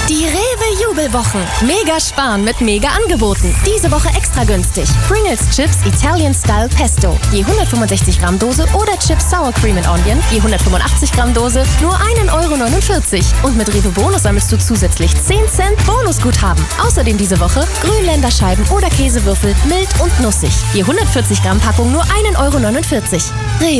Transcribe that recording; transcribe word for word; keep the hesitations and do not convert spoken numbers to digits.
Die Rewe-Jubelwochen. Mega sparen mit mega Angeboten. Diese Woche extra günstig. Pringles Chips Italian Style Pesto. Je hundertfünfundsechzig Gramm Dose oder Chips Sour Cream and Onion. Je hundertfünfundachtzig Gramm Dose. Nur ein Euro neunundvierzig. Und mit Rewe Bonus sammelst du zusätzlich zehn Cent Bonusguthaben. Außerdem diese Woche Grünländerscheiben oder Käsewürfel mild und nussig. Je hundertvierzig Gramm Packung nur ein Euro neunundvierzig. Rewe.